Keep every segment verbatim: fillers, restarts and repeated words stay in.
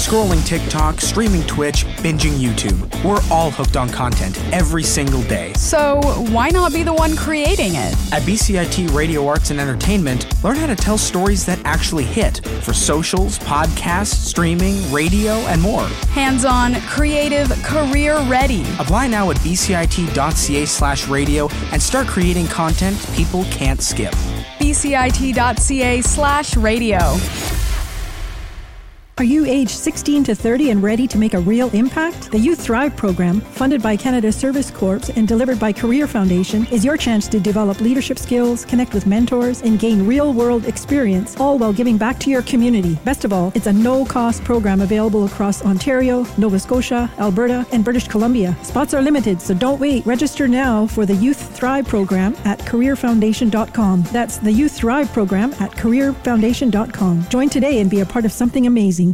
Scrolling TikTok, streaming Twitch, binging YouTube. We're all hooked on content every single day. So why not be the one creating it? At B C I T Radio Arts and Entertainment, learn how to tell stories that actually hit for socials, podcasts, streaming, radio, and more. Hands-on, creative, career-ready. Apply now at bcit.ca slash radio and start creating content people can't skip. bcit.ca slash radio. Are you age sixteen to thirty and ready to make a real impact? The Youth Thrive program, funded by Canada Service Corps and delivered by Career Foundation, is your chance to develop leadership skills, connect with mentors, and gain real-world experience, all while giving back to your community. Best of all, it's a no-cost program available across Ontario, Nova Scotia, Alberta, and British Columbia. Spots are limited, so don't wait. Register now for the Youth Thrive program at career foundation dot com. That's the Youth Thrive program at career foundation dot com. Join today and be a part of something amazing.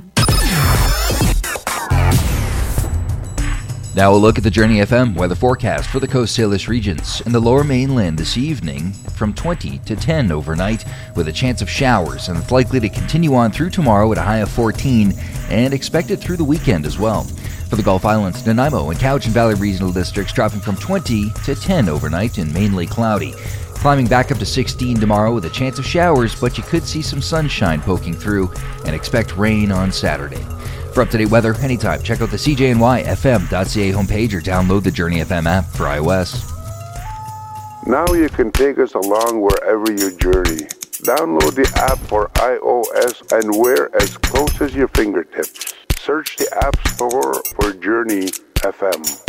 Now a look at the Journey F M weather forecast for the Coast Salish regions. In the Lower Mainland this evening, from twenty to ten overnight, with a chance of showers, and it's likely to continue on through tomorrow at a high of fourteen, and expected through the weekend as well. For the Gulf Islands, Nanaimo and Cowichan Valley regional districts dropping from twenty to ten overnight and mainly cloudy. Climbing back up to sixteen tomorrow with a chance of showers, but you could see some sunshine poking through, and expect rain on Saturday. For up-to-date weather anytime, check out the C J N Y F M dot C A homepage or download the Journey F M app for iOS. Now you can take us along wherever you journey. Download the app for iOS and wear as close as your fingertips. Search the App Store for Journey F M.